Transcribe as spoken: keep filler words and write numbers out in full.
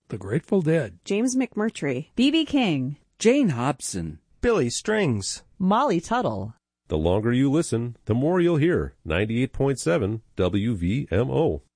The Grateful Dead, James McMurtry, B B King, Jane Hobson, Billy Strings, Molly Tuttle. The longer you listen, the more you'll hear. ninety-eight point seven W V M O.